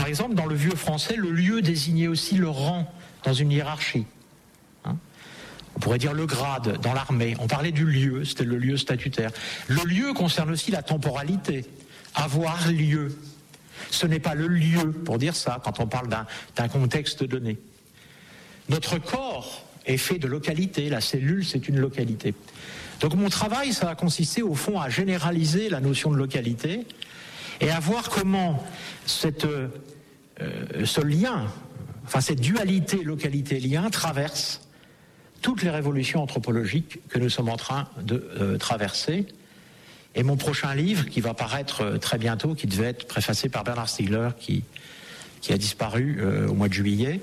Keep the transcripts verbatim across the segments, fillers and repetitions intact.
Par exemple, dans le vieux français, le lieu désignait aussi le rang dans une hiérarchie. Hein ? On pourrait dire le grade dans l'armée. On parlait du lieu, c'était le lieu statutaire. Le lieu concerne aussi la temporalité. Avoir lieu. Ce n'est pas le lieu pour dire ça quand on parle d'un, d'un contexte donné. Notre corps est fait de localité. La cellule, c'est une localité. Donc mon travail, ça va consister au fond à généraliser la notion de localité et à voir comment cette, euh, ce lien, enfin cette dualité localité-lien traverse toutes les révolutions anthropologiques que nous sommes en train de euh, traverser. Et mon prochain livre, qui va paraître très bientôt, qui devait être préfacé par Bernard Stiegler, qui, qui a disparu euh, au mois de juillet,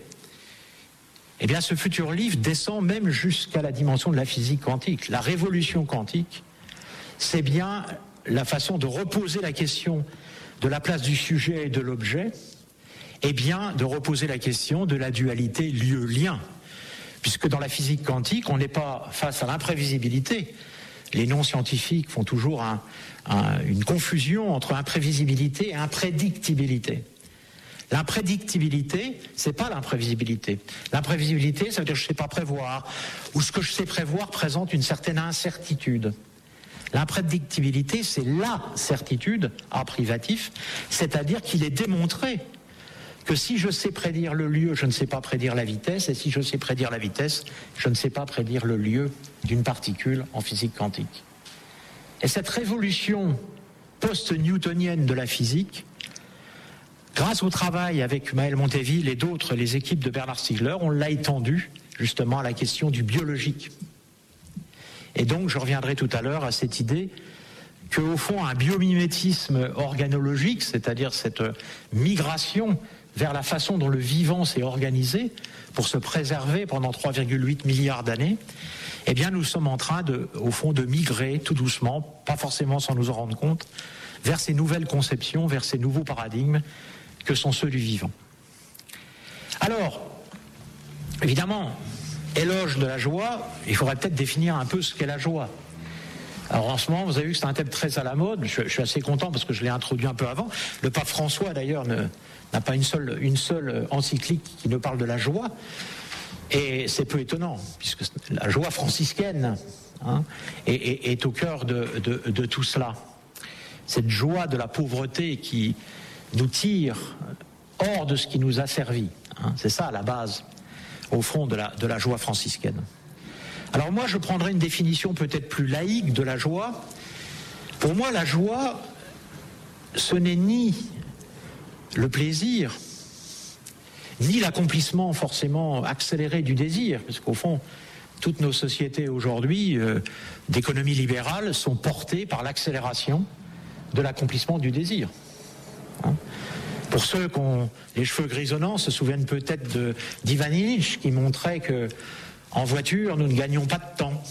eh bien ce futur livre descend même jusqu'à la dimension de la physique quantique. La révolution quantique, c'est bien la façon de reposer la question de la place du sujet et de l'objet, et bien de reposer la question de la dualité lieu-lien. Puisque dans la physique quantique, on n'est pas face à l'imprévisibilité. Les non-scientifiques font toujours un, un, une confusion entre imprévisibilité et imprédictibilité. L'imprédictibilité, c'est pas l'imprévisibilité. L'imprévisibilité, ça veut dire que je ne sais pas prévoir, ou ce que je sais prévoir présente une certaine incertitude. L'imprédictibilité, c'est la certitude à privatif, c'est-à-dire qu'il est démontré que si je sais prédire le lieu, je ne sais pas prédire la vitesse, et si je sais prédire la vitesse, je ne sais pas prédire le lieu d'une particule en physique quantique. Et cette révolution post-newtonienne de la physique, grâce au travail avec Maël Monteville et d'autres, les équipes de Bernard Stiegler, on l'a étendue justement à la question du biologique. Et donc je reviendrai tout à l'heure à cette idée qu'au fond un biomimétisme organologique, c'est-à-dire cette migration vers la façon dont le vivant s'est organisé pour se préserver pendant trois virgule huit milliards d'années, eh bien nous sommes en train de, au fond, de migrer tout doucement, pas forcément sans nous en rendre compte, vers ces nouvelles conceptions, vers ces nouveaux paradigmes que sont ceux du vivant. Alors, évidemment, éloge de la joie, il faudrait peut-être définir un peu ce qu'est la joie. Alors en ce moment, vous avez vu que c'est un thème très à la mode, je, je suis assez content parce que je l'ai introduit un peu avant. Le pape François d'ailleurs ne, n'a pas une seule, une seule encyclique qui ne parle de la joie, et c'est peu étonnant, puisque la joie franciscaine hein, est, est, est au cœur de, de, de tout cela. Cette joie de la pauvreté qui nous tire hors de ce qui nous a servi, hein, c'est ça la base, au fond, de la, de la joie franciscaine. Alors moi, je prendrai une définition peut-être plus laïque de la joie. Pour moi, la joie, ce n'est ni le plaisir, ni l'accomplissement forcément accéléré du désir, parce qu'au fond, toutes nos sociétés aujourd'hui euh, d'économie libérale sont portées par l'accélération de l'accomplissement du désir. Hein ? Pour ceux qui ont les cheveux grisonnants, se souviennent peut-être de, d'Ivan Illich qui montrait que en voiture, nous ne gagnons pas de temps.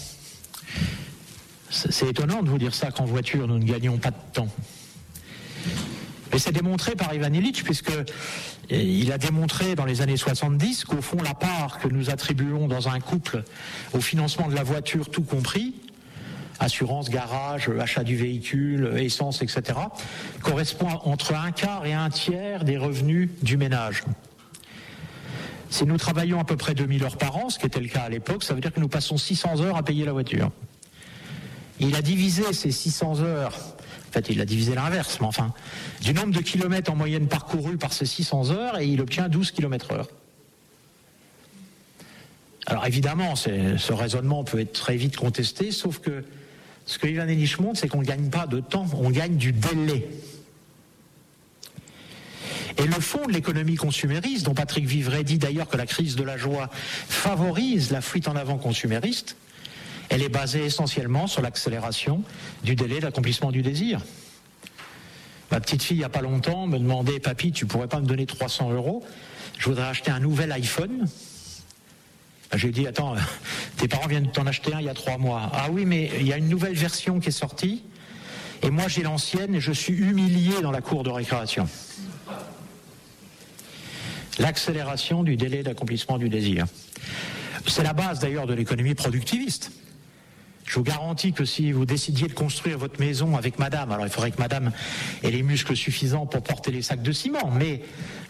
C'est étonnant de vous dire ça, qu'en voiture, nous ne gagnons pas de temps. Mais c'est démontré par Ivan Illich, puisqu'il a démontré dans les années soixante-dix qu'au fond, la part que nous attribuons dans un couple au financement de la voiture, tout compris, assurance, garage, achat du véhicule, essence, et cetera, correspond entre un quart et un tiers des revenus du ménage. Si nous travaillons à peu près deux mille heures par an, ce qui était le cas à l'époque, ça veut dire que nous passons six cents heures à payer la voiture. Il a divisé ces six cents heures, en fait il a divisé l'inverse, mais enfin, du nombre de kilomètres en moyenne parcourus par ces six cents heures, et il obtient douze kilomètres heure. Alors évidemment, ce raisonnement peut être très vite contesté, sauf que ce que Ivan Illich montre, c'est qu'on ne gagne pas de temps, on gagne du délai. Et le fond de l'économie consumériste, dont Patrick Vivray dit d'ailleurs que la crise de la joie favorise la fuite en avant consumériste, elle est basée essentiellement sur l'accélération du délai d'accomplissement du désir. Ma petite fille, il n'y a pas longtemps, me demandait « Papy, tu pourrais pas me donner trois cents euros ? Je voudrais acheter un nouvel iPhone. » J'ai dit « Attends, tes parents viennent de t'en acheter un il y a trois mois. »« Ah oui, mais il y a une nouvelle version qui est sortie, et moi j'ai l'ancienne et je suis humilié dans la cour de récréation. » L'accélération du délai d'accomplissement du désir. C'est la base d'ailleurs de l'économie productiviste. Je vous garantis que si vous décidiez de construire votre maison avec madame, alors il faudrait que madame ait les muscles suffisants pour porter les sacs de ciment, mais